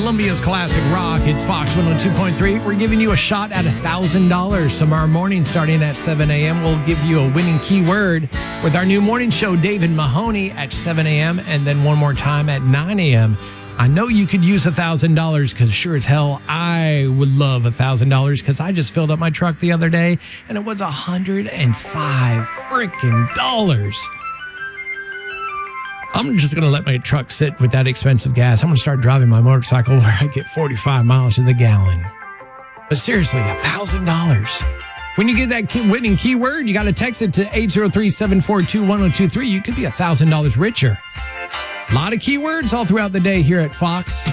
Columbia's classic rock. It's Fox 102.3. We're giving you a shot at $1,000 tomorrow morning starting at 7 a.m. We'll give you a winning keyword with our new morning show, David Mahoney, at 7 a.m. and then one more time at 9 a.m. I know you could use $1,000 because sure as hell I would love $1,000 because I just filled up my truck the other day and it was $105 freaking dollars. I'm just going to let my truck sit with that expensive gas. I'm going to start driving my motorcycle where I get 45 miles to the gallon. But seriously, $1,000. When you get that winning keyword, you got to text it to 803-742-1023. You could be $1,000 richer. A lot of keywords all throughout the day here at Fox.